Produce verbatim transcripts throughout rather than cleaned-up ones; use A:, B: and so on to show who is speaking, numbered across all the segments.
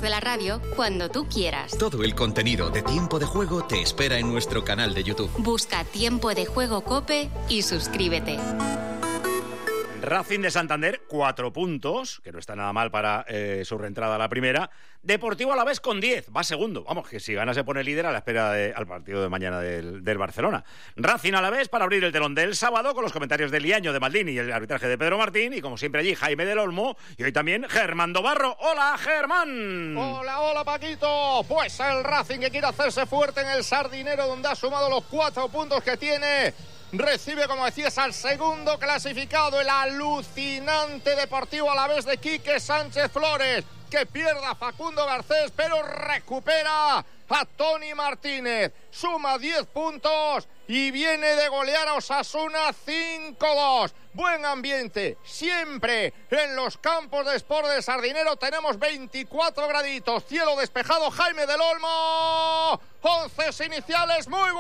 A: de la radio cuando tú quieras.
B: Todo el contenido de Tiempo de Juego te espera en nuestro canal de YouTube.
A: Busca Tiempo de Juego COPE y suscríbete.
C: Racing de Santander, cuatro puntos, que no está nada mal para eh, su reentrada a la primera. Deportivo Alavés con diez, va segundo. Vamos, que si gana se pone líder a la espera de, al partido de mañana del, del Barcelona. Racing Alavés para abrir el telón del sábado con los comentarios de Liaño, de Maldini y el arbitraje de Pedro Martín. Y como siempre allí, Jaime del Olmo y hoy también Germán Dobarro. ¡Hola, Germán!
D: ¡Hola, hola, Paquito! Pues el Racing que quiere hacerse fuerte en el Sardinero, donde ha sumado los cuatro puntos que tiene. Recibe, como decías, al segundo clasificado, el alucinante Deportivo Alavés de Quique Sánchez Flores, que pierde a Facundo Garcés, pero recupera a Toni Martínez. Suma diez puntos y viene de golear a Osasuna cinco dos. Buen ambiente, siempre en los campos de Sport del Sardinero. Tenemos veinticuatro graditos, cielo despejado. Jaime del Olmo, once iniciales muy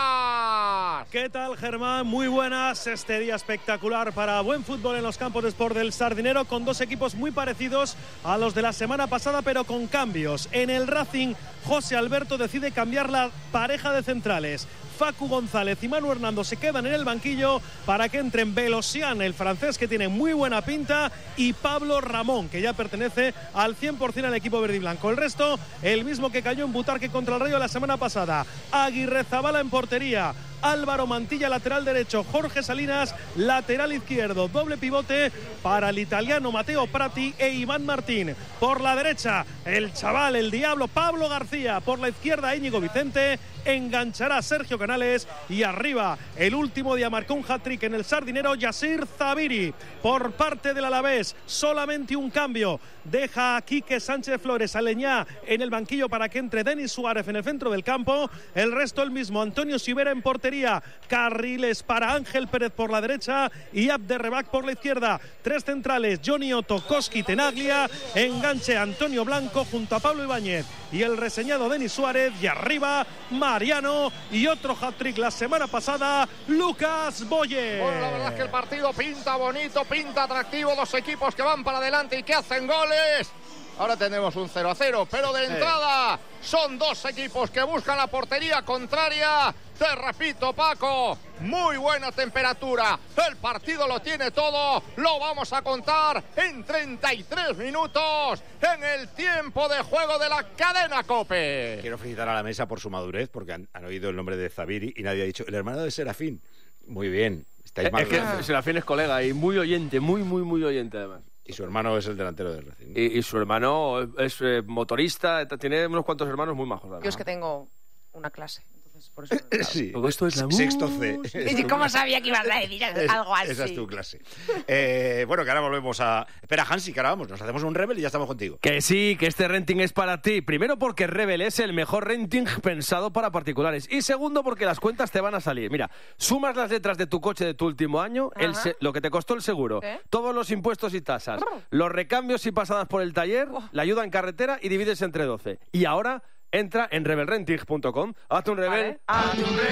D: buenas.
E: ¿Qué tal, Germán? Muy buenas. Este día espectacular para buen fútbol en los campos de Sport del Sardinero, con dos equipos muy parecidos a los de la semana pasada, pero con cambios. En el Racing, José Alberto decide cambiar la pareja de centrales. Facu González y Manu Hernando se quedan en el banquillo para que entren Velosian, el francés, que tiene muy buena pinta, y Pablo Ramón, que ya pertenece al cien por ciento al equipo verde y blanco. El resto, el mismo que cayó en Butarque contra el Rayo la semana pasada. Aguirrezabala en portería, Álvaro Mantilla lateral derecho, Jorge Salinas lateral izquierdo, doble pivote para el italiano Mateo Prati e Iván Martín. Por la derecha, el chaval, el diablo Pablo García. Por la izquierda, Íñigo Vicente. Enganchará Sergio Canales y arriba el último día marcó un hat-trick en el Sardinero, Yasir Zabiri. Por parte del Alavés, solamente un cambio. Deja a Quique Sánchez Flores a Leñá en el banquillo para que entre Denis Suárez en el centro del campo. El resto el mismo, Antonio Sivera en portería, carriles para Ángel Pérez por la derecha y Abderrebac por la izquierda. Tres centrales, Johnny Otto, Koski, Tenaglia. Enganche Antonio Blanco junto a Pablo Ibáñez y el reseñado Denis Suárez. Y arriba Mariano y otro hat-trick la semana pasada, Lucas Boye.
D: Bueno, la verdad es que el partido pinta bonito, pinta atractivo. Dos equipos que van para adelante y que hacen goles. Ahora tenemos un cero a cero, pero de entrada son dos equipos que buscan la portería contraria. Te repito, Paco, muy buena temperatura. El partido lo tiene todo. Lo vamos a contar en treinta y tres minutos en el tiempo de juego de la cadena COPE.
C: Quiero felicitar a la mesa por su madurez, porque han, han oído el nombre de Zabiri y nadie ha dicho el hermano de Serafín. Muy bien. Estáis
F: Es que Serafín es colega y muy oyente, muy, muy, muy oyente además.
C: Y su hermano es el delantero del Racing.
F: Y, y su hermano es eh, motorista, tiene unos cuantos hermanos muy majos.
G: Yo es que tengo una clase. Por eso
C: sí.
F: Todo esto es la
C: Sexto C.
G: ¿Cómo sabía que ibas a decir algo así?
C: Esa es tu clase. Eh, bueno, que ahora volvemos a... Espera, Hansi, que ahora vamos, nos hacemos un Rebel y ya estamos contigo.
F: Que sí, que este renting es para ti. Primero porque Rebel es el mejor renting pensado para particulares. Y segundo porque las cuentas te van a salir. Mira, sumas las letras de tu coche de tu último año, el se- lo que te costó el seguro,
G: ¿Eh?
F: todos los impuestos y tasas, los recambios y pasadas por el taller, la ayuda en carretera y divides entre doce. Y ahora... entra en rebel renting punto com, hazte un Rebel,
G: Vale.
F: hazte un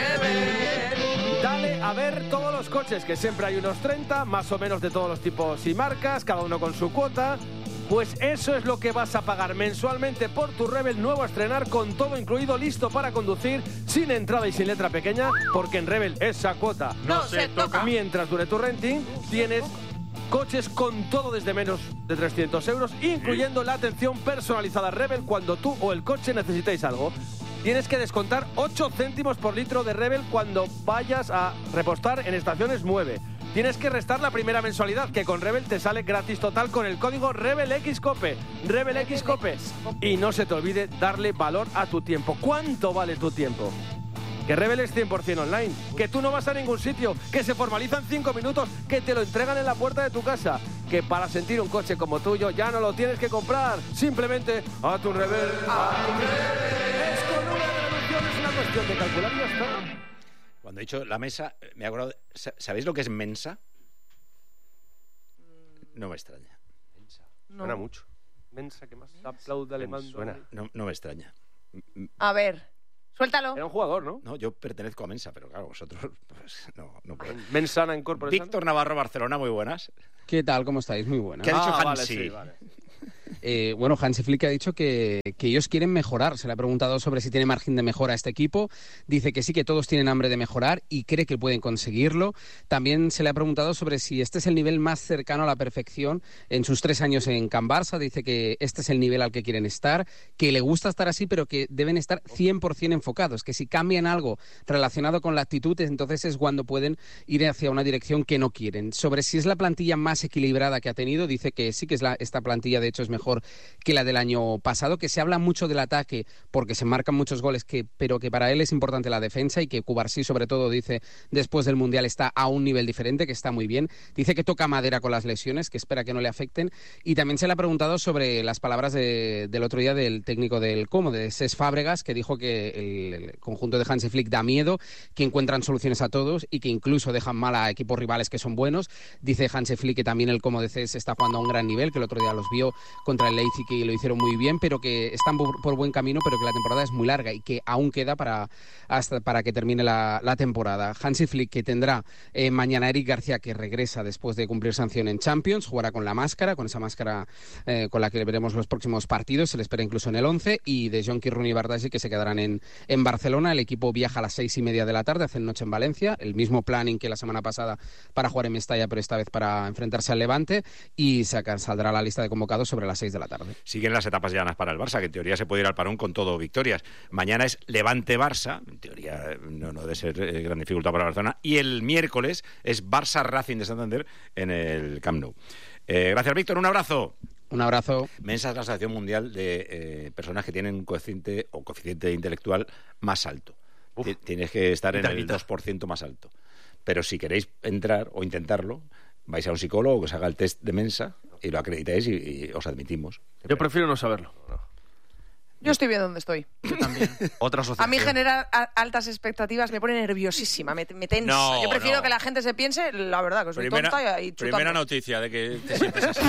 F: Rebel. Dale a ver todos los coches, que siempre hay unos treinta, más o menos de todos los tipos y marcas, cada uno con su cuota. Pues eso es lo que vas a pagar mensualmente por tu Rebel nuevo a estrenar, con todo incluido, listo para conducir, sin entrada y sin letra pequeña, porque en Rebel esa cuota
G: No se toca.
F: Mientras dure tu renting, tienes... coches con todo desde menos de trescientos euros, incluyendo la atención personalizada Rebel cuando tú o el coche necesitéis algo. Tienes que descontar ocho céntimos por litro de Rebel cuando vayas a repostar en estaciones Mueve. Tienes que restar la primera mensualidad, que con Rebel te sale gratis total con el código RebelXCOPE. RebelXCOPE. Y no se te olvide darle valor a tu tiempo. ¿Cuánto vale tu tiempo? Que Rebel es cien por ciento online, que tú no vas a ningún sitio, que se formaliza en cinco minutos, que te lo entregan en la puerta de tu casa, que para sentir un coche como tuyo ya no lo tienes que comprar, simplemente a tu Rebel. ¡A tu Rebel! Es con una revolución, es una cuestión de calcular y ya está.
C: Cuando he dicho la mesa, me he acordado... ¿Sabéis lo que es mensa? No me extraña.
F: Mensa. No. Suena mucho. Mensa, que más aplaude alemán. Suena.
C: No, no me extraña.
G: A ver... Suéltalo.
F: Era un jugador, ¿no?
C: No, yo pertenezco a Mensa, pero claro, vosotros pues, no, no puedo.
F: Mensana Incorporation.
C: Víctor Navarro, Barcelona, muy buenas.
H: ¿Qué tal? ¿Cómo estáis? Muy buenas.
C: ¿Qué ha dicho
F: ah,
C: Hansi?
F: Vale, sí, vale.
H: Eh, bueno, Hansi Flick ha dicho que, que ellos quieren mejorar. Se le ha preguntado sobre si tiene margen de mejora a este equipo. Dice que sí, que todos tienen hambre de mejorar y cree que pueden conseguirlo. También se le ha preguntado sobre si este es el nivel más cercano a la perfección en sus tres años en Can Barça. Dice que este es el nivel al que quieren estar, que le gusta estar así, pero que deben estar cien por ciento enfocados, que si cambian algo relacionado con la actitud, entonces es cuando pueden ir hacia una dirección que no quieren. Sobre si es la plantilla más equilibrada que ha tenido, dice que sí que es la, esta plantilla de hecho es mejor que la del año pasado, que se habla mucho del ataque porque se marcan muchos goles, que, pero que para él es importante la defensa y que Cubarsí sobre todo dice después del Mundial está a un nivel diferente, que está muy bien. Dice que toca madera con las lesiones, que espera que no le afecten, y también se le ha preguntado sobre las palabras de, del otro día del técnico del Como, de Cesc Fábregas, que dijo que el, el conjunto de Hansi Flick da miedo, que encuentran soluciones a todos y que incluso dejan mal a equipos rivales que son buenos. Dice Hansi Flick que también el Como de Cesc está jugando a un gran nivel, que el otro día los vio contra el Leipzig y lo hicieron muy bien, pero que están por, por buen camino, pero que la temporada es muy larga y que aún queda para, hasta, para que termine la, la temporada. Hansi Flick, que tendrá eh, mañana Eric García, que regresa después de cumplir sanción en Champions, jugará con la máscara, con esa máscara eh, con la que veremos los próximos partidos, se le espera incluso en el once, y de Jonky Rooney y Bardghji, que se quedarán en, en Barcelona. El equipo viaja a las seis y media de la tarde, hacen noche en Valencia, el mismo planning que la semana pasada para jugar en Mestalla, pero esta vez para enfrentarse al Levante, y se saldrá la lista de convocados sobre las seis de la tarde.
C: Siguen las etapas llanas para el Barça, que en teoría se puede ir al parón con todo victorias. Mañana es Levante-Barça, en teoría no, no debe ser eh, gran dificultad para Barcelona, y el miércoles es Barça-Racing de Santander en el Camp Nou. Eh, gracias, Víctor, un abrazo.
H: Un abrazo.
C: Mensa es la Asociación Mundial de eh, personas que tienen un coeficiente o coeficiente intelectual más alto. Uf, Tienes que estar en el dos por ciento más alto. Pero si queréis entrar o intentarlo, vais a un psicólogo que os haga el test de Mensa y lo acreditáis y, y os admitimos.
F: Yo prefiero no saberlo.
G: Yo estoy bien donde estoy.
I: Yo también. Otra asociación.
G: A mí generar a- altas expectativas me pone nerviosísima, me, me tensa.
I: No,
G: Yo prefiero
I: no.
G: que la gente se piense, la verdad, que soy
I: Primera,
G: tonta y chutando.
I: primera noticia de que te sientes así.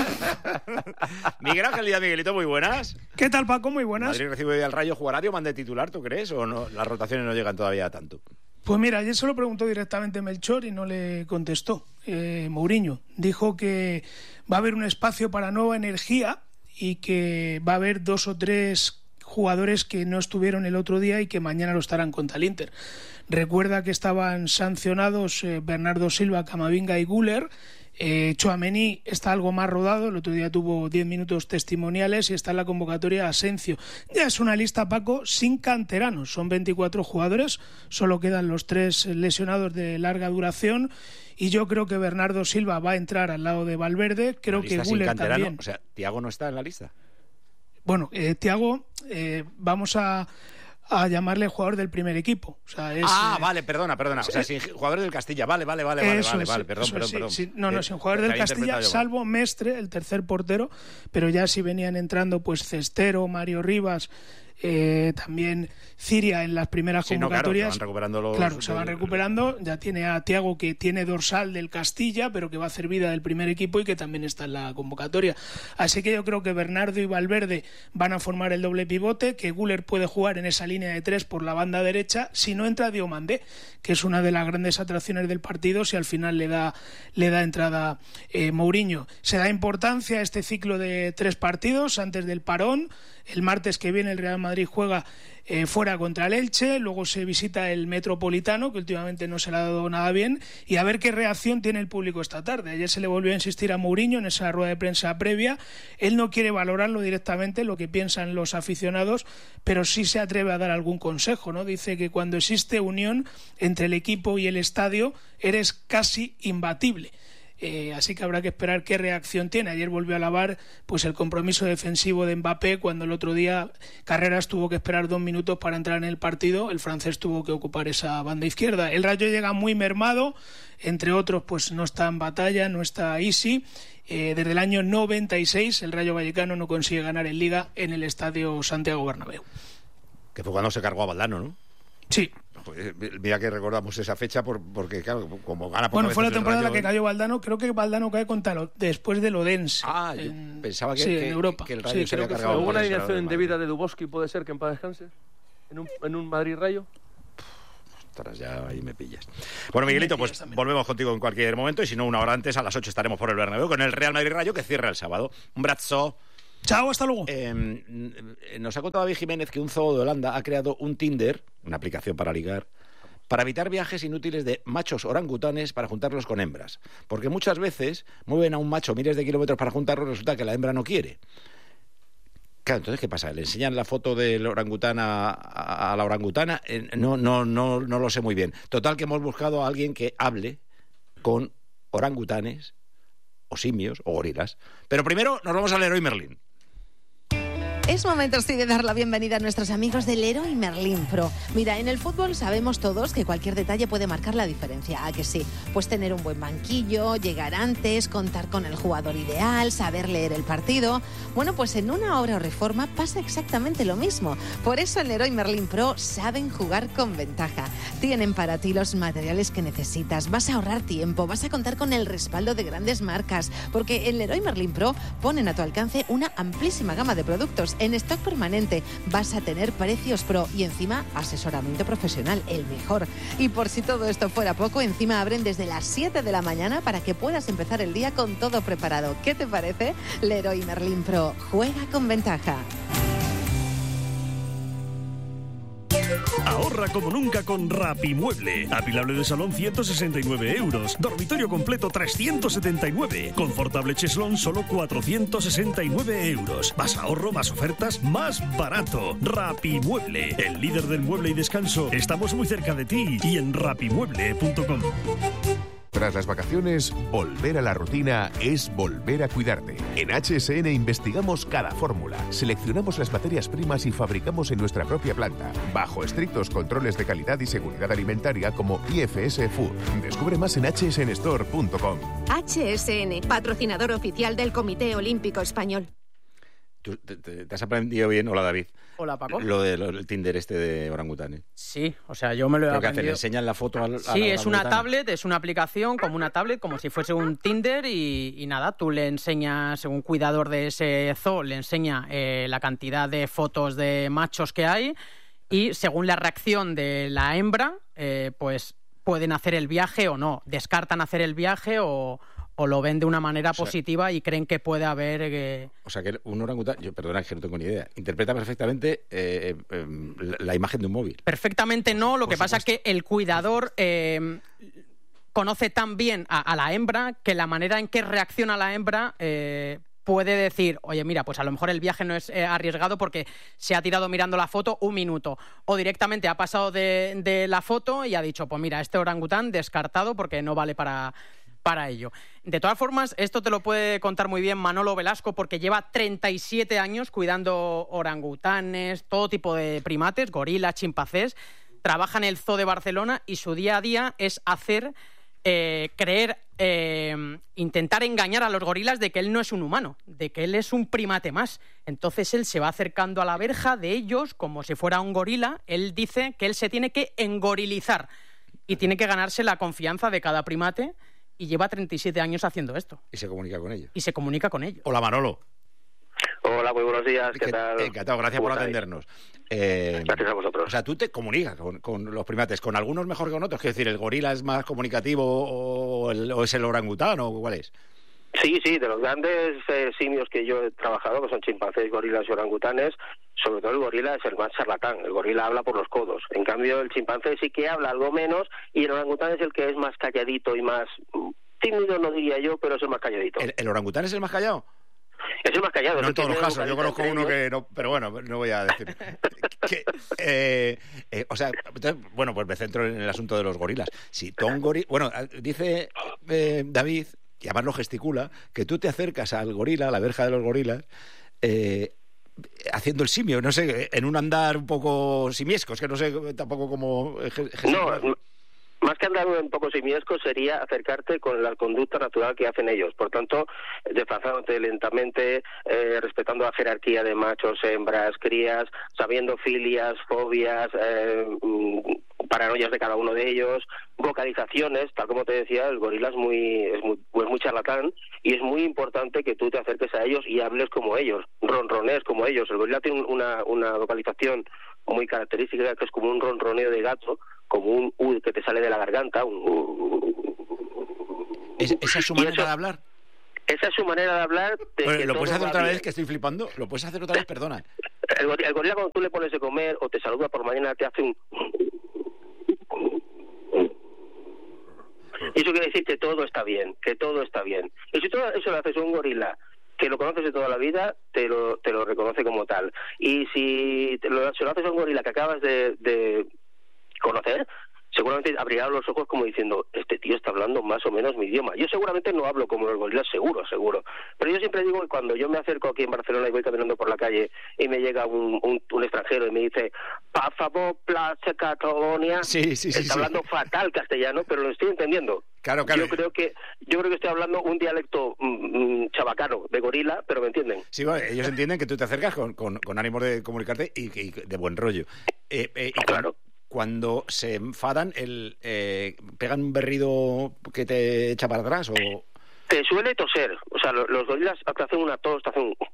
C: Miguel Ángel Díaz, Miguelito, muy buenas.
J: ¿Qué tal, Paco? Muy buenas.
C: Madrid recibe hoy al Rayo, ¿jugará Diomande de titular, tú crees? ¿O no? Las rotaciones no llegan todavía a tanto.
J: Pues mira, ayer se lo preguntó directamente Melchor y no le contestó. Eh, Mourinho dijo que va a haber un espacio para nueva energía y que va a haber dos o tres jugadores que no estuvieron el otro día y que mañana lo estarán contra el Inter. Recuerda que estaban sancionados eh, Bernardo Silva, Camavinga y Güler. Eh, Tchouaméni está algo más rodado, el otro día tuvo diez minutos testimoniales y está en la convocatoria Asencio. Ya es una lista, Paco, sin canteranos, son veinticuatro jugadores, solo quedan los tres lesionados de larga duración y yo creo que Bernardo Silva va a entrar al lado de Valverde, creo que Güler también.
C: O sea, ¿Thiago no está en la lista?
J: Bueno, eh, Thiago, eh, vamos a... a llamarle jugador del primer equipo. O sea, es,
C: ah,
J: eh,
C: vale, perdona, perdona. O sea,
J: eh,
C: sin jugador del Castilla. Vale, vale, vale, vale,
J: eso
C: vale,
J: es,
C: vale. Perdón,
J: eso
C: perdón,
J: es, sí,
C: perdón.
J: sí. No, no,
C: Eh,
J: sin jugador
C: te
J: del
C: había
J: Castilla,
C: interpretado yo mal.
J: salvo Mestre, el tercer portero, pero ya si venían entrando pues Cestero, Mario Rivas, eh, también Ciria en las primeras
C: Sí, no, claro,
J: convocatorias.
C: se van recuperando los-
J: Claro, se van
C: del-
J: recuperando. Ya tiene a Thiago, que tiene dorsal del Castilla, pero que va a hacer vida del primer equipo y que también está en la convocatoria. Así que yo creo que Bernardo y Valverde van a formar el doble pivote, que Güler puede jugar en esa línea de tres por la banda derecha, si no entra Diomandé, que es una de las grandes atracciones del partido, si al final le da, le da entrada eh, Mourinho. Se da importancia a este ciclo de tres partidos antes del parón. El martes que viene el Real Madrid juega eh, fuera contra el Elche, luego se visita el Metropolitano, que últimamente no se le ha dado nada bien, y a ver qué reacción tiene el público esta tarde. Ayer se le volvió a insistir a Mourinho en esa rueda de prensa previa. Él no quiere valorarlo directamente, lo que piensan los aficionados, pero sí se atreve a dar algún consejo, ¿no? Dice que cuando existe unión entre el equipo y el estadio, eres casi imbatible. Eh, así que habrá que esperar qué reacción tiene. Ayer volvió a alabar pues el compromiso defensivo de Mbappé, cuando el otro día Carreras tuvo que esperar dos minutos para entrar en el partido. El francés tuvo que ocupar esa banda izquierda. El Rayo llega muy mermado, entre otros pues no está en batalla, no está Isi. Eh, desde el año noventa y seis el Rayo Vallecano no consigue ganar en Liga en el estadio Santiago Bernabéu.
C: Que fue cuando se cargó a Valdano, ¿no?
J: Sí.
C: Pues, mira que recordamos esa fecha por, porque, claro, como gana por
J: Bueno, fue la
C: veces el
J: temporada en la
C: Rayo-
J: que cayó Valdano. Creo que Valdano cae contra lo, después del Odense.
C: Ah, yo
J: en-
C: pensaba que,
J: sí,
C: que-
J: en Europa.
C: que el Rayo
J: Sí,
C: se
J: creo
C: había
J: que
C: cargado.
F: ¿Hubo
C: por
F: una
C: eso,
F: alineación
C: era de Madrid.
F: indebida de Duboski, puede ser, que en paz descanse? ¿En un, en un Madrid-Rayo?
C: Ostras, ya ahí me pillas. Bueno, Miguelito, pues volvemos contigo en cualquier momento y si no, una hora antes, a las ocho estaremos por el Bernabéu con el Real Madrid Rayo, que cierra el sábado. Un brazo.
E: Chao, hasta luego.
C: Eh, nos ha contado David Jiménez que un zoo de Holanda ha creado un Tinder, una aplicación para ligar, para evitar viajes inútiles de machos orangutanes para juntarlos con hembras. Porque muchas veces mueven a un macho miles de kilómetros para juntarlo y resulta que la hembra no quiere. Claro, entonces, ¿qué pasa? ¿Le enseñan la foto del orangután a, a, a la orangutana? Eh, no, no, no, no lo sé muy bien. Total, que hemos buscado a alguien que hable con orangutanes o simios o gorilas. Pero primero nos vamos al Leroy Merlin.
K: Es momento, sí, de dar la bienvenida a nuestros amigos del Leroy Merlin Pro. Mira, en el fútbol sabemos todos que cualquier detalle puede marcar la diferencia. ¿A que sí? Pues tener un buen banquillo, llegar antes, contar con el jugador ideal, saber leer el partido. Bueno, pues en una obra o reforma pasa exactamente lo mismo. Por eso en Leroy Merlin Pro saben jugar con ventaja. Tienen para ti los materiales que necesitas. Vas a ahorrar tiempo, vas a contar con el respaldo de grandes marcas, porque en Leroy Merlin Pro ponen a tu alcance una amplísima gama de productos en stock permanente. Vas a tener precios pro y encima asesoramiento profesional, el mejor. Y por si todo esto fuera poco, encima abren desde las siete de la mañana para que puedas empezar el día con todo preparado. ¿Qué te parece? Leroy Merlin Pro, juega con ventaja.
L: Ahorra como nunca con Rapimueble. Apilable de salón ciento sesenta y nueve euros. Dormitorio completo trescientos setenta y nueve. Confortable cheslón solo cuatrocientos sesenta y nueve euros. Más ahorro, más ofertas, más barato. Rapimueble, el líder del mueble y descanso. Estamos muy cerca de ti y en rapimueble punto com.
M: Tras las vacaciones, volver a la rutina es volver a cuidarte. En H S N investigamos cada fórmula, seleccionamos las materias primas y fabricamos en nuestra propia planta, bajo estrictos controles de calidad y seguridad alimentaria como I F S Food. Descubre más en h s n store punto com.
N: H S N, patrocinador oficial del Comité Olímpico Español.
C: ¿Tú te, te, te has aprendido bien? Hola, David.
O: Hola, Paco.
C: Lo del Tinder este de orangutanes.
O: Sí, o sea, yo me lo he
C: ¿Pero qué
O: aprendido.
C: hace? ¿Le enseñan la foto al,
O: Sí, es una tablet, es una aplicación como una tablet, como si fuese un Tinder y, y nada, tú le enseñas, según cuidador de ese zoo, le enseña eh, la cantidad de fotos de machos que hay y según la reacción de la hembra, eh, pues pueden hacer el viaje o no, descartan hacer el viaje o... o lo ven de una manera o sea, positiva y creen que puede haber... Eh...
C: O sea, que un orangután, yo perdona que no tengo ni idea, interpreta perfectamente eh, eh, la, la imagen de un móvil.
O: Perfectamente no, lo que pasa es que el cuidador eh, conoce tan bien a, a la hembra que la manera en que reacciona la hembra... Eh, puede decir, oye, mira, pues a lo mejor el viaje no es eh, arriesgado porque se ha tirado mirando la foto un minuto. O directamente ha pasado de, de la foto y ha dicho, pues mira, este orangután descartado porque no vale para... para ello. De todas formas, esto te lo puede contar muy bien Manolo Velasco porque lleva treinta y siete años cuidando orangutanes, todo tipo de primates, gorilas, chimpancés. Trabaja en el Zoo de Barcelona y su día a día es hacer, eh, creer, eh, intentar engañar a los gorilas de que él no es un humano, de que él es un primate más. Entonces él se va acercando a la verja de ellos como si fuera un gorila. Él dice que él se tiene que engorilizar y tiene que ganarse la confianza de cada primate. Y lleva treinta y siete años haciendo esto.
C: Y se comunica con ellos.
O: Y se comunica con ellos.
C: Hola, Manolo.
P: Hola, muy buenos días. ¿Qué, ¿Qué tal?
C: Encantado, gracias por atendernos. Eh,
P: gracias a vosotros.
C: O sea, tú te comunicas con, con los primates, con algunos mejor que con otros. Quiero decir, ¿el gorila es más comunicativo o, el, o es el orangután o cuál es?
P: Sí, sí, de los grandes eh, simios que yo he trabajado, que son chimpancés, gorilas y orangutanes, sobre todo el gorila es el más charlatán. El gorila habla por los codos. En cambio, el chimpancé sí que habla algo menos y el orangután es el que es más calladito y más... tímido no diría yo, pero es el más calladito.
C: ¿El, el orangután es el más callado?
P: Es el más callado.
C: No en todos los casos, yo conozco uno que no, pero bueno, no voy a decir. que, eh, eh, o sea, bueno, pues me centro en el asunto de los gorilas. Si tú un gorila, bueno, dice eh, David, y además lo gesticula, que tú te acercas al gorila, a la verja de los gorilas, eh, haciendo el simio, no sé, en un andar un poco simiesco, es que no sé tampoco cómo
P: gesticular. No, más que andar un poco simiesco sería acercarte con la conducta natural que hacen ellos. Por tanto, desplazándote lentamente, eh, respetando la jerarquía de machos, hembras, crías, sabiendo filias, fobias, eh, paranoias de cada uno de ellos, vocalizaciones, tal como te decía, el gorila es muy, es muy, es muy charlatán y es muy importante que tú te acerques a ellos y hables como ellos, ronronees como ellos. El gorila tiene una, una vocalización muy característica que es como un ronroneo de gato, como un U que te sale de la garganta. Un...
C: ¿Es, ¿Esa es su manera de hablar?
P: Esa es su manera de hablar. De
C: Oye,
P: que
C: ¿lo puedes
P: todo
C: hacer
P: va
C: otra
P: bien.
C: vez, que estoy flipando? ¿Lo puedes hacer otra vez? Perdona.
P: El, gor- el gorila, cuando tú le pones de comer o te saluda por mañana, te hace un... Y eso quiere decir que todo está bien, que todo está bien. Y si todo eso lo haces a un gorila que lo conoces de toda la vida, te lo te lo reconoce como tal. Y si te lo, se lo haces a un gorila que acabas de, de conocer, seguramente abrirá los ojos como diciendo, este tío está hablando más o menos mi idioma. Yo seguramente no hablo como los gorilas, seguro, seguro. Pero yo siempre digo que cuando yo me acerco aquí en Barcelona y voy caminando por la calle y me llega un, un, un extranjero y me dice, pa favor, Plaza Cataluña,
C: sí, sí, sí,
P: está
C: sí.
P: hablando fatal castellano, pero lo estoy entendiendo.
C: Claro, claro.
P: Yo creo que yo creo que estoy hablando un dialecto mm, chabacano de gorila, pero me entienden.
C: Sí, bueno, ellos entienden que tú te acercas con, con, con ánimos de comunicarte y, y de buen rollo. Eh, eh, y claro. Cuando se enfadan, el, eh, ¿pegan un berrido que te echa para atrás o...?
P: Te suele toser. O sea, los, los gorilas te hacen una tos, te hacen un...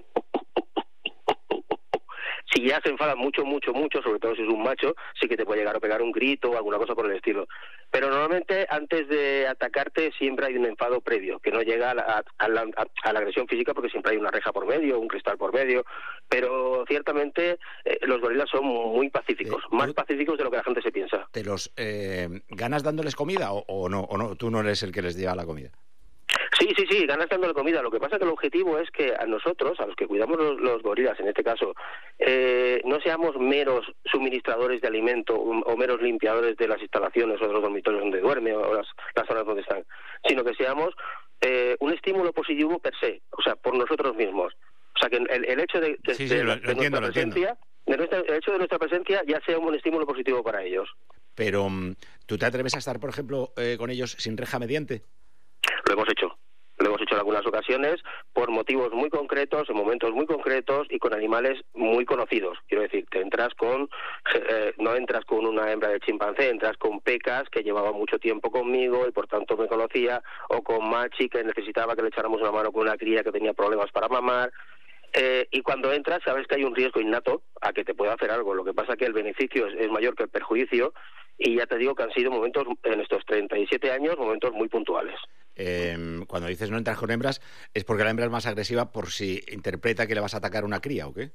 P: Si ya se enfadan mucho, mucho, mucho, sobre todo si es un macho, sí que te puede llegar a pegar un grito o alguna cosa por el estilo. Pero normalmente antes de atacarte siempre hay un enfado previo, que no llega a la, a la, a la agresión física porque siempre hay una reja por medio, un cristal por medio, pero ciertamente eh, los gorilas son muy pacíficos, eh, más pacíficos de lo que la gente se piensa.
C: ¿Te los eh, ganas dándoles comida o, o no? ¿O no? ¿Tú no eres el que les lleva la comida?
P: Sí, sí, sí, ganas dándole comida. Lo que pasa es que el objetivo es que a nosotros, a los que cuidamos los, los gorilas, en este caso, eh, no seamos meros suministradores de alimento o, o meros limpiadores de las instalaciones o de los dormitorios donde duerme o las, las zonas donde están, sino que seamos eh, un estímulo positivo per se, o sea, por nosotros mismos. O sea, que el, el hecho de, que
C: sí, sí,
P: de,
C: lo,
P: de
C: lo entiendo,
P: nuestra
C: lo
P: presencia, de nuestra, el hecho de nuestra presencia ya sea un estímulo positivo para ellos.
C: Pero, ¿tú te atreves a estar, por ejemplo, eh, con ellos sin reja mediante?
P: Lo hemos hecho. Lo hemos hecho en algunas ocasiones por motivos muy concretos, en momentos muy concretos y con animales muy conocidos. Quiero decir, te entras con, eh, no entras con una hembra de chimpancé, entras con Pecas, que llevaba mucho tiempo conmigo y por tanto me conocía, o con Machi, que necesitaba que le echáramos una mano con una cría que tenía problemas para mamar. Eh, y cuando entras sabes que hay un riesgo innato a que te pueda hacer algo. Lo que pasa es que el beneficio es, es mayor que el perjuicio y ya te digo que han sido momentos, en estos treinta y siete años, momentos muy puntuales.
C: Eh, cuando dices no entras con hembras, ¿es porque la hembra es más agresiva por si interpreta que le vas a atacar una cría o qué?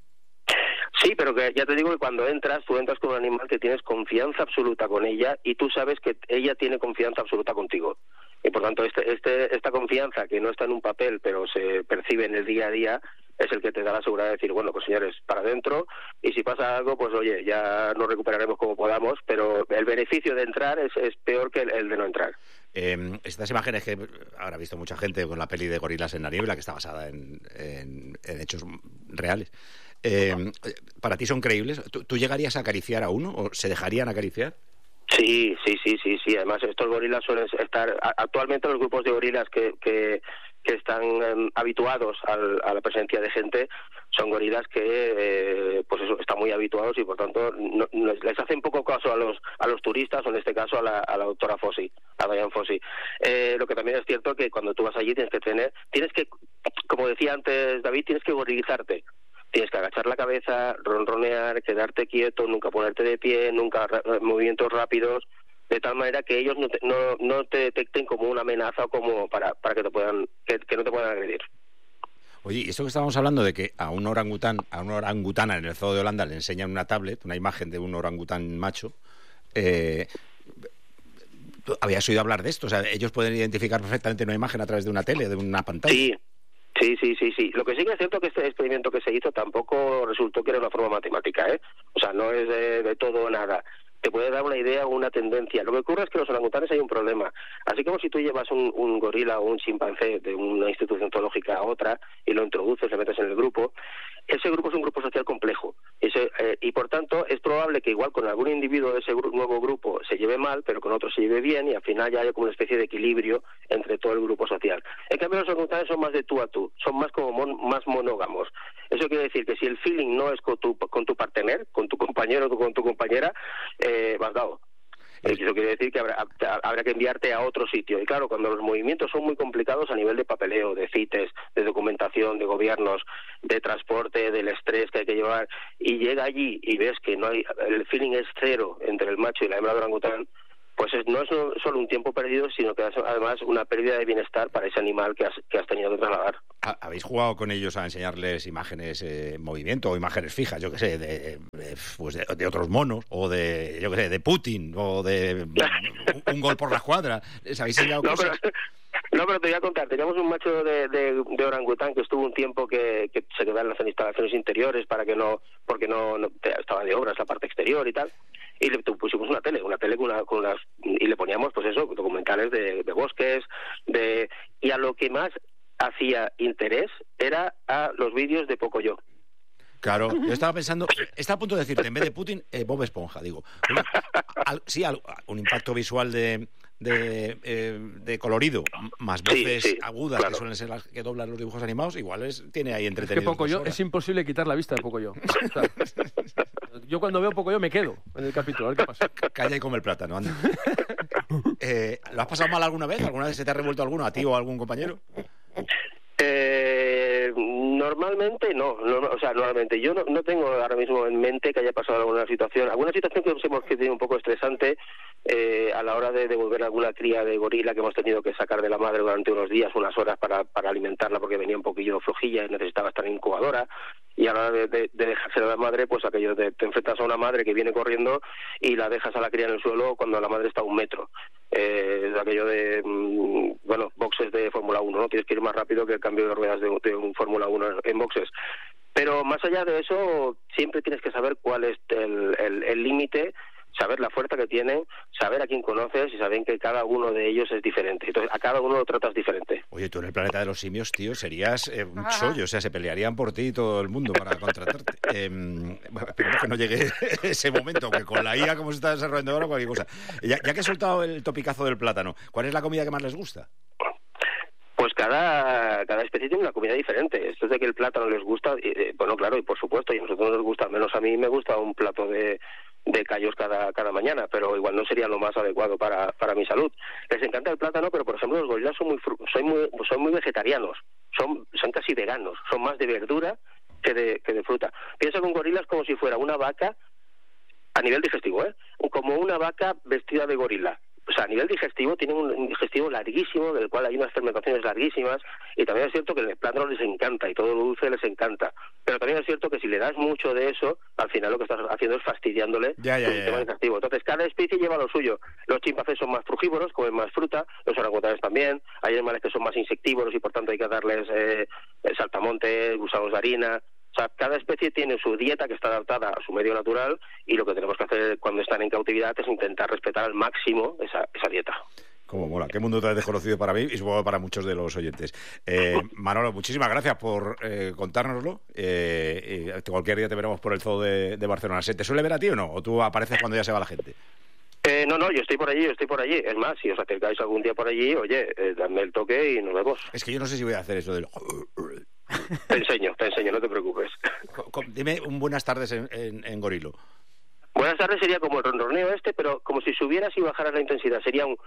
P: Sí, pero que ya te digo que cuando entras, tú entras con un animal que tienes confianza absoluta con ella y tú sabes que ella tiene confianza absoluta contigo. Y por tanto, este, este, esta confianza que no está en un papel, pero se percibe en el día a día, es el que te da la seguridad de decir, bueno, pues señores, para adentro, y si pasa algo, pues oye, ya nos recuperaremos como podamos, pero el beneficio de entrar es, es peor que el, el de no entrar.
C: Eh, estas imágenes que habrá visto mucha gente con la peli de Gorilas en la niebla, que está basada en, en, en hechos reales, eh, ¿para ti son creíbles? ¿Tú, ¿Tú llegarías a acariciar a uno o se dejarían acariciar?
P: Sí, sí, sí, sí, sí. Además, estos gorilas suelen estar... Actualmente los grupos de gorilas que, que, que están eh, habituados al, a la presencia de gente son gorilas que, eh, pues eso, están muy habituados y, por tanto, no, no, les hacen poco caso a los a los turistas, o en este caso a la, a la doctora Fossi, a Diane Fossi. Eh, lo que también es cierto que cuando tú vas allí tienes que tener... Tienes que, como decía antes David, tienes que gorilizarte. Tienes que agachar la cabeza, ronronear, quedarte quieto, nunca ponerte de pie, nunca ra- movimientos rápidos, de tal manera que ellos no te, no, no te detecten como una amenaza o como para, para que te puedan que, que no te puedan agredir.
C: Oye, esto que estábamos hablando de que a un orangután, a una orangutana en el zoo de Holanda le enseñan una tablet, una imagen de un orangután macho, eh, ¿tú habías oído hablar de esto? O sea, ellos pueden identificar perfectamente una imagen a través de una tele, de una pantalla.
P: Sí. Sí, sí, sí, sí. Lo que sí que es cierto que este experimento que se hizo tampoco resultó que era una forma matemática, ¿eh? O sea, no es de, de todo o nada. Te puede dar una idea o una tendencia. Lo que ocurre es que los orangutanes hay un problema. Así como si tú llevas un, un gorila o un chimpancé de una institución zoológica a otra y lo introduces, le metes en el grupo, ese grupo es un grupo social complejo. Ese, eh, y por tanto es probable que igual con algún individuo de ese gru- nuevo grupo se lleve mal, pero con otro se lleve bien y al final ya haya como una especie de equilibrio entre todo el grupo social. En cambio los orangutanes son más de tú a tú, son más como mon- más monógamos. Eso quiere decir que si el feeling no es con tu, con tu partener, con tu compañero o con tu compañera, eh, vas dado. Eso quiere decir que habrá, habrá que enviarte a otro sitio. Y claro, cuando los movimientos son muy complicados a nivel de papeleo, de cites, de documentación, de gobiernos, de transporte, del estrés que hay que llevar, y llega allí y ves que no hay, el feeling es cero entre el macho y la hembra de orangután, pues es, no es solo un tiempo perdido, sino que es además una pérdida de bienestar para ese animal que has, que has tenido que trasladar.
C: ¿Habéis jugado con ellos a enseñarles imágenes eh, en movimiento o imágenes fijas, yo qué sé, de, de, pues de, de otros monos o de, yo qué sé, de Putin o de un, un gol por la escuadra? ¿Les habéis enseñado
P: no,
C: cosas?
P: Pero... No, pero te voy a contar, teníamos un macho de, de, de orangután que estuvo un tiempo que, que se quedaba en las instalaciones interiores para que no, porque no, no estaba de obras la parte exterior y tal, y le pusimos una tele, una tele con, una, con unas, y le poníamos pues eso, documentales de, de bosques, de y a lo que más hacía interés era a los vídeos de Pocoyo.
C: Claro, yo estaba pensando, estaba a punto de decirte, en vez de Putin, eh, Bob Esponja, digo. Al, sí, al, un impacto visual de, de, eh, de colorido, más voces sí, sí, agudas, claro, que suelen ser las que doblan los dibujos animados, igual es, tiene ahí entretenido.
F: Es que Pocoyo, es imposible quitar la vista de Pocoyo. O sea, yo cuando veo Pocoyo me quedo en el capítulo, a ver qué pasa.
C: Calla y come el plátano, anda. Eh, ¿Lo has pasado mal alguna vez? ¿Alguna vez se te ha revuelto alguno, a ti o a algún compañero?
P: Eh, normalmente no, no, o sea, normalmente yo no, no tengo ahora mismo en mente que haya pasado alguna situación, alguna situación que hemos tenido un poco estresante eh, a la hora de devolver alguna cría de gorila que hemos tenido que sacar de la madre durante unos días, unas horas para, para alimentarla porque venía un poquillo flojilla y necesitaba estar en incubadora, y a la hora de, de, de dejarse a la madre, pues aquello de te enfrentas a una madre que viene corriendo y la dejas a la cría en el suelo cuando la madre está a un metro. Eh, aquello de, mmm, bueno, boxes de Fórmula uno, ¿no? Tienes que ir más rápido que el cambio de ruedas de, de un Fórmula uno en boxes. Pero más allá de eso, siempre tienes que saber cuál es el límite, saber la fuerza que tienen, saber a quién conoces y saber que cada uno de ellos es diferente. Entonces, a cada uno lo tratas diferente.
C: Oye, tú en el planeta de los simios, tío, serías eh, un chollo, o sea, se pelearían por ti todo el mundo para contratarte. Eh, bueno, esperemos que no llegue ese momento, que con la I A como se está desarrollando ahora, cualquier cosa. Ya, ya que he soltado el topicazo del plátano, ¿cuál es la comida que más les gusta?
P: Pues cada, cada especie tiene una comida diferente. Esto es de que el plátano les gusta, eh, bueno, claro, y por supuesto, y a nosotros nos gusta, al menos a mí me gusta un plato de, de callos cada, cada mañana, pero igual no sería lo más adecuado para, para mi salud. Les encanta el plátano, pero por ejemplo los gorilas son muy, son muy, son muy vegetarianos, son, son casi veganos, son más de verdura que de, que de fruta. Piensa que un gorila es como si fuera una vaca, a nivel digestivo, ¿eh? Como una vaca vestida de gorila. O sea, a nivel digestivo, tienen un digestivo larguísimo, del cual hay unas fermentaciones larguísimas, y también es cierto que el plátano les encanta, y todo lo dulce les encanta. Pero también es cierto que si le das mucho de eso, al final lo que estás haciendo es fastidiándole
C: ya, ya,
P: el sistema
C: ya.
P: digestivo. Entonces, cada especie lleva lo suyo. Los chimpancés son más frugívoros, comen más fruta, los orangutanes también, hay animales que son más insectívoros y por tanto hay que darles eh, saltamontes, gusanos de harina. O sea, cada especie tiene su dieta que está adaptada a su medio natural, y lo que tenemos que hacer cuando están en cautividad es intentar respetar al máximo esa, esa dieta.
C: Cómo mola, qué mundo tan desconocido para mí y supongo para muchos de los oyentes. Eh, Manolo, muchísimas gracias por eh, contárnoslo. Eh, y cualquier día te veremos por el zoo de, de Barcelona. ¿Se te suele ver a ti o no? ¿O tú apareces cuando ya se va la gente?
P: Eh, no, no, yo estoy por allí, yo estoy por allí. Es más, si os acercáis algún día por allí, oye, eh, dadme el toque y nos vemos.
C: Es que yo no sé si voy a hacer eso del...
P: Te enseño, te enseño, no te preocupes.
C: Dime un buenas tardes en, en, en gorilo.
P: Buenas tardes sería como el ronroneo este, pero como si subieras y bajaras la intensidad. Sería un...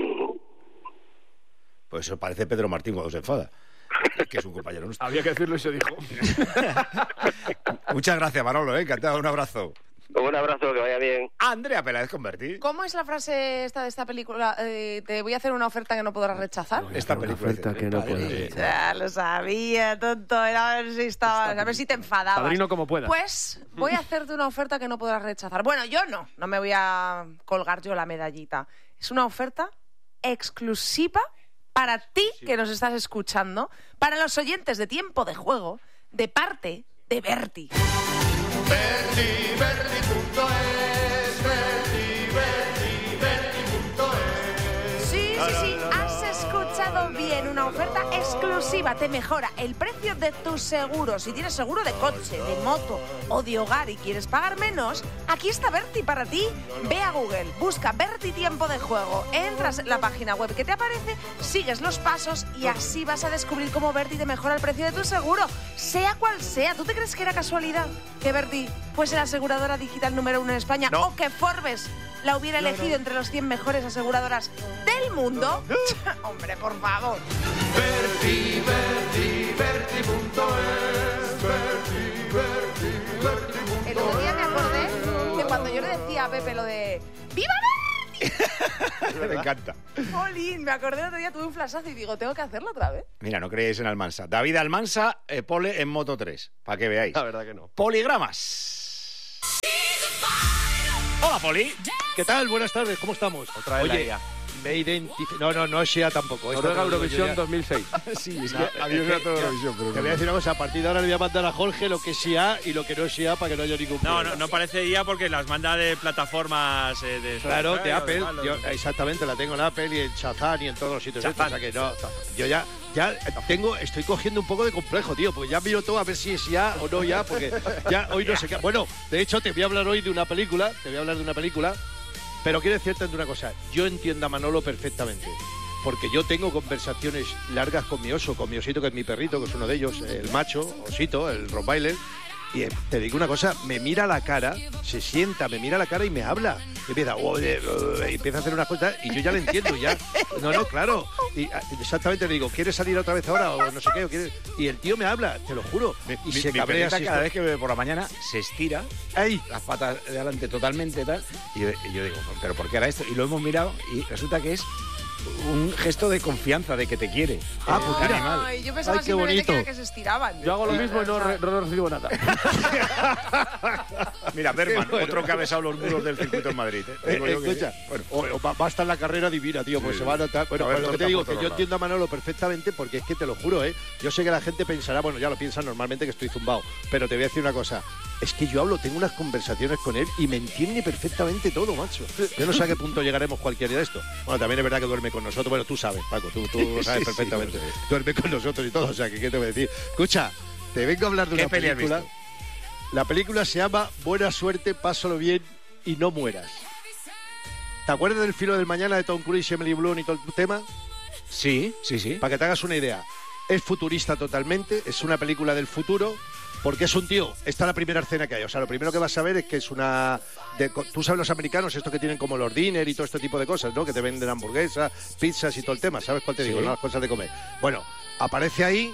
C: Pues eso parece Pedro Martín cuando se enfada, que es un compañero nuestro.
F: Había que decirlo y se dijo.
C: Muchas gracias, Manolo, ¿eh? Encantado, un abrazo.
P: Un abrazo, que vaya bien.
C: Andrea Peláez Convertí.
G: ¿Cómo es la frase esta de esta película? Eh, te voy a hacer una oferta que no podrás rechazar.
C: Esta película.
F: Oferta que no podrás
G: Ya lo sabía, tonto. Era a ver si estabas, a ver si te enfadabas.
F: Padrino como pueda.
G: Pues voy a hacerte una oferta que no podrás rechazar. Bueno, yo no, no me voy a colgar yo la medallita. Es una oferta exclusiva para ti que nos estás escuchando, para los oyentes de Tiempo de Juego, de parte de Berti.
D: Berti, Berti punto es, Berti, Berti, Berti punto es.
G: Sí, sí, sí, has escuchado bien, una oferta exclusiva, te mejora el precio de tu seguro. Si tienes seguro de coche, de moto o de hogar y quieres pagar menos, aquí está Berti para ti. Ve a Google, busca Berti Tiempo de Juego, entras en la página web que te aparece, sigues los pasos y así vas a descubrir cómo Berti te mejora el precio de tu seguro, sea cual sea. ¿Tú te crees que era casualidad que Berti fuese la aseguradora digital número uno en España? No. O que Forbes la hubiera elegido no, no. entre los cien mejores aseguradoras del mundo. Hombre, por favor.
D: Berti, Berti, Berti punto es, Berti, Berti, Berti punto es.
G: El otro día me acordé de cuando yo le decía a Pepe lo de ¡Viva Berti!
C: Me encanta.
G: Jolín, me acordé el otro día, tuve un flashazo y digo, tengo que hacerlo otra vez.
C: Mira, no creéis en Almansa. David Almansa, eh, pole en Moto tres, para que veáis.
F: La verdad que no.
C: Poligramas. Hola, Poli.
Q: ¿Qué tal? Buenas tardes, ¿cómo estamos?
F: Otra vez la
Q: Oye,
F: I A.
Q: me identifico... No, no, no es S E A tampoco.
F: Noruega Eurovisión dos mil seis.
C: Sí, es
Q: No,
C: que
Q: es
C: había
Q: que-
C: una Eurovisión, pero
Q: Te voy a decir una cosa, a partir de ahora le voy a mandar a Jorge lo que es S E A y lo que no es S E A para que no haya ningún
I: No,
Q: problema.
I: no, no parece I A porque las manda de plataformas eh, de...
Q: Claro, de
I: Eh,
Q: Apple.
I: tal,
Q: Yo, exactamente, la tengo en Apple y en Shazam y en todos los sitios. estos,
I: Shazam.
Q: O sea que no, yo ya, ya tengo, estoy cogiendo un poco de complejo, tío, porque ya miro todo a ver si es ya o no ya, porque ya hoy no sé qué. Bueno, de hecho te voy a hablar hoy de una película, te voy a hablar de una película, pero quiero decirte una cosa, yo entiendo a Manolo perfectamente. Porque yo tengo conversaciones largas con mi oso, con mi osito, que es mi perrito, que es uno de ellos, el macho, osito, el Rottweiler. Y eh, te digo una cosa, me mira a la cara, se sienta, me mira a la cara y me habla. Y empieza, "Oye, eh", y empieza a hacer unas cosas y yo ya le entiendo, ya. No, no, claro. Y ah, exactamente le digo, ¿quieres salir otra vez ahora o no sé qué? O quieres... Y el tío me habla, te lo juro. Y
C: Mi,
Q: se
C: mi
Q: cabrea
C: perrita
Q: así.
C: cada vez que bebe por la mañana se estira,
Q: ¡ay!
C: las patas de adelante totalmente tal, y yo, y yo digo, ¿pero por qué era esto? Y lo hemos mirado y resulta que es un gesto de confianza, de que te quiere.
Q: Ah,
C: el
Q: pues mira.
C: animal.
G: Ay, yo pensaba
Q: Ay, qué
G: simplemente que,
Q: bonito.
G: era que se estiraban.
F: Yo hago lo mismo y no, re- no recibo nada.
C: Mira, Berman,
Q: Qué bueno.
C: otro que ha besado los muros del circuito en Madrid. ¿eh?
Q: Eh,
C: Digo yo que-
Q: escucha,
C: bueno,
Q: o- o va, va a estar la carrera divina, tío, pues
C: Sí.
Q: se va a notar. Bueno,
C: A ver,
Q: pues lo que te
C: torta
Q: digo,
C: por
Q: que
C: todos
Q: yo
C: lados.
Q: entiendo a Manolo perfectamente, porque es que te lo juro, ¿eh? Yo sé que la gente pensará, bueno, ya lo piensan normalmente que estoy zumbado, pero te voy a decir una cosa. Es que yo hablo, tengo unas conversaciones con él y me entiende perfectamente todo, macho. Yo no sé a qué punto llegaremos cualquier día de esto. Bueno, también es verdad que duerme con nosotros. Bueno, tú sabes, Paco, tú, tú lo sabes
C: Sí, sí,
Q: perfectamente.
C: lo sé.
Q: Duerme con nosotros y todo, o sea, que ¿qué te voy a decir? Escucha, te vengo a hablar de
C: ¿Qué
Q: una
C: peli has
Q: película.
C: visto?
Q: La película se llama Buena suerte, pásalo bien y no mueras. ¿Te acuerdas del Filo del Mañana de Tom Cruise, Emily Blunt y todo el tema?
C: Sí, sí, sí.
Q: Para que te hagas una idea. Es futurista totalmente, es una película del futuro, porque es un tío, esta es la primera escena que hay, o sea, lo primero que vas a ver es que es una... de- tú sabes los americanos, estos que tienen como los dinner y todo este tipo de cosas, ¿no? Que te venden hamburguesas, pizzas y todo el tema, ¿sabes cuál te digo?
C: Sí.
Q: ¿No? Las cosas de comer. Bueno, aparece ahí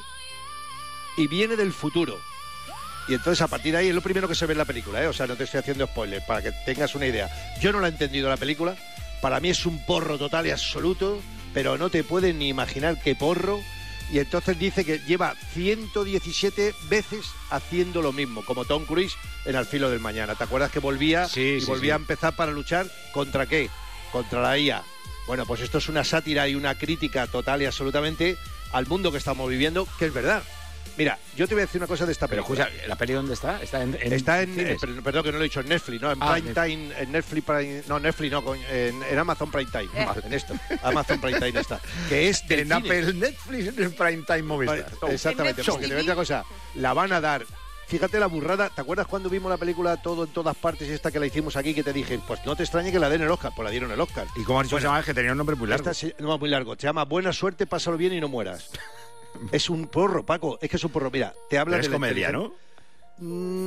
Q: y viene del futuro. Y entonces a partir de ahí es lo primero que se ve en la película, ¿eh? O sea, no te estoy haciendo spoilers, para que tengas una idea. Yo no la he entendido la película, para mí es un porro total y absoluto, pero no te puedes ni imaginar qué porro. Y entonces dice que lleva ciento diecisiete veces haciendo lo mismo, como Tom Cruise en Al filo del mañana. ¿Te acuerdas que volvía
C: Sí,
Q: y
C: sí,
Q: volvía
C: sí.
Q: a empezar para luchar? ¿Contra qué? Contra la I A. Bueno, pues esto es una sátira y una crítica total y absolutamente al mundo que estamos viviendo, que es verdad. Mira, yo te voy a decir una cosa de esta
C: Pero
Q: película.
C: escucha, ¿la peli dónde está? Está en, en
Q: Está en,
C: cines.
Q: eh, per- perdón que no lo he dicho, en Netflix, ¿no? En
C: Ah,
Q: Prime
C: Netflix.
Q: Time, en Netflix Prime, no, Netflix no, coño, en, en Amazon Prime Time,
G: Eh.
Q: en esto, Amazon Prime Time está, que es del
C: en
Q: cine.
C: Apple, Netflix, en Prime Time Movistar.
Q: Vale, exactamente,
G: En
Q: porque te voy a decir una cosa, la van a dar. Fíjate la burrada, ¿te acuerdas cuando vimos la película Todo en todas partes, esta que la hicimos aquí, que te dije, pues no te extrañe que la den el Oscar? Pues la dieron el Oscar.
C: ¿Y cómo has dicho que se llama? Es que tenía un nombre muy largo.
Q: Esta se- no, muy largo, se llama Buena suerte, pásalo bien y no mueras. Es un porro, Paco, es que es un porro. Mira, te habla
C: Pero es
Q: de la
C: comedia,
Q: inteligen-
C: ¿no?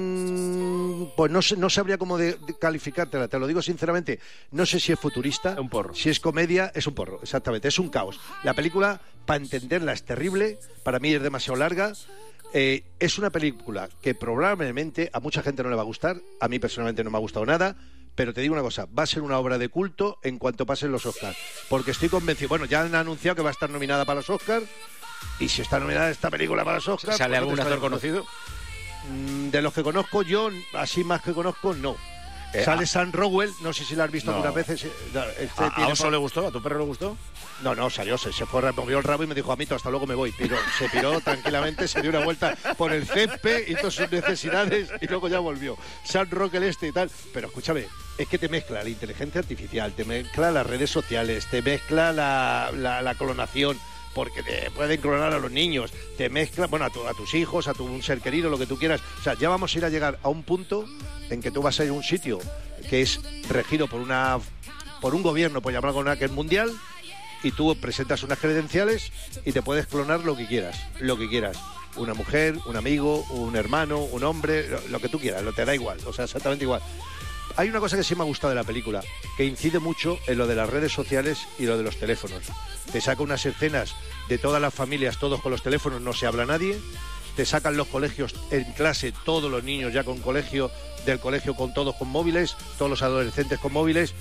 Q: Mm, pues no, sé- no sabría cómo de, de calificártela, te lo digo sinceramente. No sé si es futurista,
F: Un porro.
Q: si es comedia, es un porro, exactamente, es un caos. La película, para entenderla, es terrible, para mí es demasiado larga. Eh, es una película que probablemente a mucha gente no le va a gustar, a mí personalmente no me ha gustado nada, pero te digo una cosa, va a ser una obra de culto en cuanto pasen los Oscars, porque estoy convencido, bueno, ya han anunciado que va a estar nominada para los Oscars, y si está nominada esta película para los Oscars...
C: ¿Sale
Q: pues no
C: algún
Q: te
C: actor
Q: extrañes.
C: conocido?
Q: Mm, De los que conozco yo, así más que conozco, no.
C: Eh,
Q: Sale
C: ah.
Q: Sam Rockwell, no sé si la has visto
C: No.
Q: algunas veces. eh, este
C: ¿A,
Q: tiene
C: a Oso
Q: por-
C: le gustó? ¿A tu perro le gustó?
Q: No, no, salió, se, se fue, movió el rabo y me dijo, amito, hasta luego me voy. Piró, se piró tranquilamente, se dio una vuelta por el césped, hizo sus necesidades y luego ya volvió. Sam Rockwell este y tal. Pero escúchame, es que te mezcla la inteligencia artificial, te mezcla las redes sociales, te mezcla la, la, la clonación, porque te pueden clonar a los niños, te mezcla, bueno, a, tu- a tus hijos, a tu un ser querido, lo que tú quieras. O sea, ya vamos a ir a llegar a un punto en que tú vas a ir a un sitio que es regido por una por un gobierno, por llamarlo con una, que es mundial, y tú presentas unas credenciales y te puedes clonar lo que quieras, lo que quieras. Una mujer, un amigo, un hermano, un hombre, lo, lo que tú quieras, lo te da igual, o sea, exactamente igual. Hay una cosa que sí me ha gustado de la película, que incide mucho en lo de las redes sociales y lo de los teléfonos. Te saca unas escenas de todas las familias, todos con los teléfonos, no se habla nadie. Te sacan los colegios en clase, todos los niños ya con colegio, del colegio con todos con móviles, todos los adolescentes con móviles.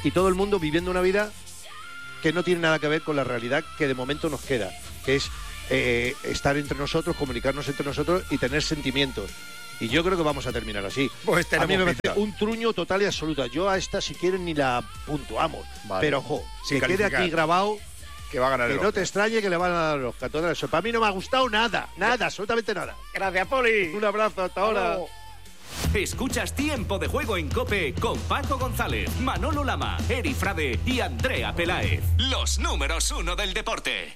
Q: y todo el mundo viviendo una vida que no tiene nada que ver con la realidad que de momento nos queda, que es eh, estar entre nosotros, comunicarnos entre nosotros y tener sentimientos. Y yo creo que vamos a terminar así.
C: Pues
Q: a mí me
C: pinta.
Q: parece un truño total y absoluta. Yo a esta, si quieren, ni la puntuamos.
C: Vale.
Q: Pero, ojo,
C: Sin
Q: que quede
C: calificar.
Q: aquí grabado
C: que va a ganar
Q: que
C: el
Q: no
C: Oscar.
Q: te extrañe que le van a dar los catorce. Eso para mí no me ha gustado nada, nada, absolutamente nada.
C: Gracias, Poli.
Q: Un abrazo, hasta ahora.
R: Escuchas Tiempo de Juego en COPE con Paco González, Manolo Lama, Eri Frade y Andrea Peláez. Los números uno del deporte.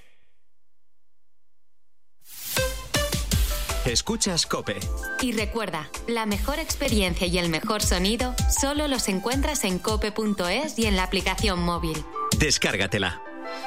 B: Escuchas COPE.
A: Y recuerda, la mejor experiencia y el mejor sonido solo los encuentras en cope punto es y en la aplicación móvil.
B: Descárgatela.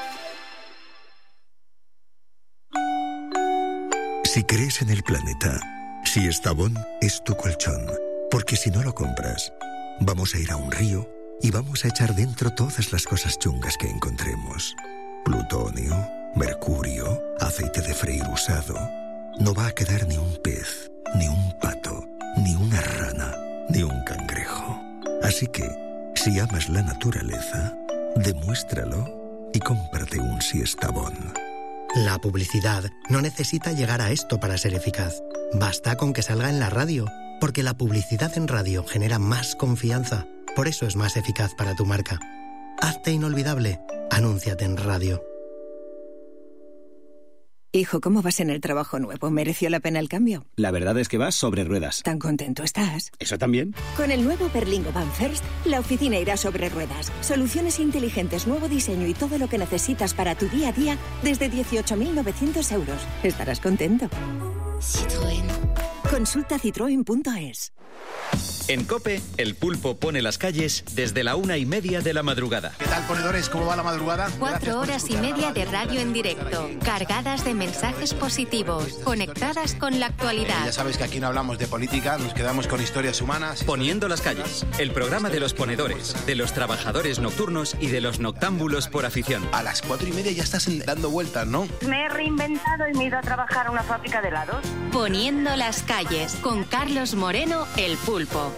S: Si crees en el planeta, si Estavón es tu colchón, porque si no lo compras, vamos a ir a un río y vamos a echar dentro todas las cosas chungas que encontremos. Plutonio, mercurio, aceite de freír usado. No va a quedar ni un pez, ni un pato, ni una rana, ni un cangrejo. Así que, si amas la naturaleza, demuéstralo y cómprate un Siestabón.
T: La publicidad no necesita llegar a esto para ser eficaz. Basta con que salga en la radio, porque la publicidad en radio genera más confianza. Por eso es más eficaz para tu marca. Hazte inolvidable. Anúnciate en radio.
U: Hijo, ¿cómo vas en el trabajo nuevo? ¿Mereció la pena el cambio?
V: La verdad es que vas sobre ruedas.
U: ¿Tan contento estás?
V: ¿Eso también?
U: Con el nuevo Berlingo Van First, la oficina irá sobre ruedas. Soluciones inteligentes, nuevo diseño y todo lo que necesitas para tu día a día desde dieciocho mil novecientos euros. Estarás contento.
A: Citroën.
U: Consulta citroen punto es.
B: En COPE, el pulpo pone las calles desde la una y media de la madrugada.
W: ¿Qué tal, ponedores? ¿Cómo va la madrugada?
A: Cuatro horas y media de radio en directo, cargadas de mensajes positivos, conectadas con la actualidad.
W: Ya sabes que aquí no hablamos de política, nos quedamos con historias humanas.
B: Poniendo las calles, el programa de los ponedores, de los trabajadores nocturnos y de los noctámbulos por afición.
W: A las cuatro y media ya estás en- dando vueltas, ¿no?
X: Me he reinventado y me he ido a trabajar a una fábrica de helados.
A: Poniendo las calles, con Carlos Moreno, el pulpo.